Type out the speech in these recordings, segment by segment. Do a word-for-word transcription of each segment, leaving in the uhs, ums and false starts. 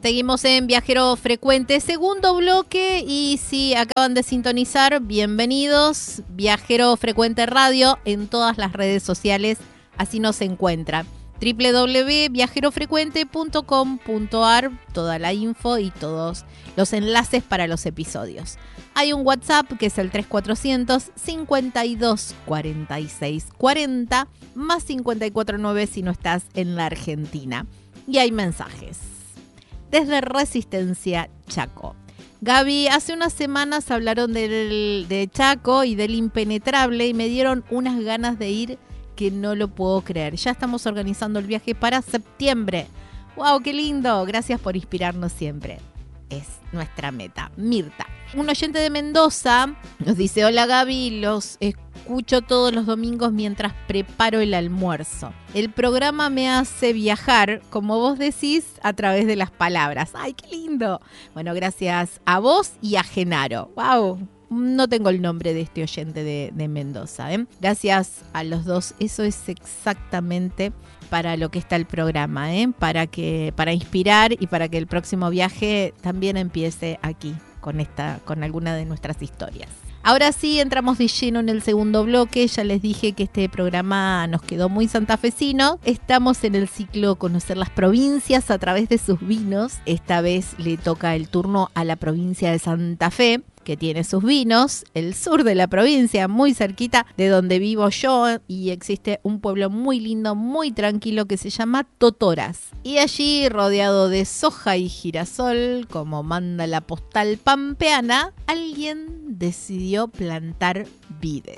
Seguimos en Viajero Frecuente, segundo bloque, y si acaban de sintonizar, bienvenidos. Viajero Frecuente Radio en todas las redes sociales, así nos encuentra. doble u doble u doble u punto viajero frecuente punto com punto a r, toda la info y todos los enlaces para los episodios. Hay un WhatsApp que es el tres cuatrocientos, cincuenta y dos, cuarenta y seis, cuarenta, más cincuenta y cuatro nueve si no estás en la Argentina. Y hay mensajes. Desde Resistencia, Chaco. Gaby, hace unas semanas hablaron del, de Chaco y del Impenetrable y me dieron unas ganas de ir que no lo puedo creer. Ya estamos organizando el viaje para septiembre. ¡Wow, qué lindo! Gracias por inspirarnos siempre. Es nuestra meta. Mirta, un oyente de Mendoza, nos dice: hola Gaby, los escucho todos los domingos mientras preparo el almuerzo. El programa me hace viajar, como vos decís, a través de las palabras. ¡Ay, qué lindo! Bueno, gracias a vos y a Genaro. ¡Wow! No tengo el nombre de este oyente de, de Mendoza, ¿eh? Gracias a los dos. Eso es exactamente para lo que está el programa, ¿eh? Para que, para inspirar y para que el próximo viaje también empiece aquí con esta, con alguna de nuestras historias. Ahora sí, entramos de lleno en el segundo bloque. Ya les dije que este programa nos quedó muy santafesino. Estamos en el ciclo Conocer las provincias a través de sus vinos. Esta vez le toca el turno a la provincia de Santa Fe, que tiene sus vinos, el sur de la provincia, muy cerquita de donde vivo yo, y existe un pueblo muy lindo, muy tranquilo, que se llama Totoras. Y allí, rodeado de soja y girasol, como manda la postal pampeana, alguien decidió plantar vides.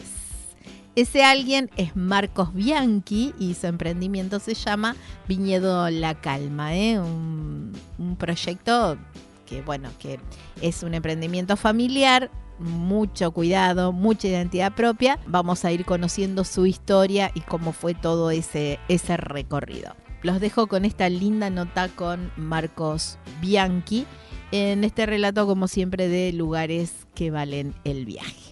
Ese alguien es Marcos Bianchi y su emprendimiento se llama Viñedo La Calma, ¿eh? un, un proyecto que bueno, que es un emprendimiento familiar, mucho cuidado, mucha identidad propia. Vamos a ir conociendo su historia y cómo fue todo ese, ese recorrido. Los dejo con esta linda nota con Marcos Bianchi en este relato, como siempre, de lugares que valen el viaje.